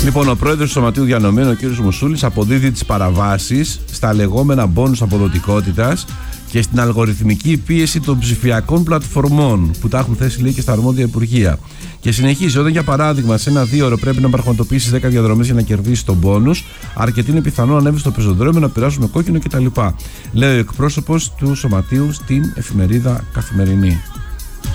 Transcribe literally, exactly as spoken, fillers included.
Λοιπόν, ο πρόεδρος του Σωματείου Διανομέων, ο κ. Μουσούλης, αποδίδει τις παραβάσεις στα λεγόμενα μπόνους αποδοτικότητας και στην αλγοριθμική πίεση των ψηφιακών πλατφορμών που τα έχουν θέσει, λέει, και στα αρμόδια υπουργεία. Και συνεχίζει, όταν για παράδειγμα σε ένα δύο ώρο πρέπει να πραγματοποιήσει δέκα διαδρομές για να κερδίσει τον μπόνους, αρκετοί είναι πιθανό να ανέβει στο πεζοδρόμιο, να περάσουν με κόκκινο κτλ. Λέει ο εκπρόσωπος του Σωματείου στην εφημερίδα Καθημερινή.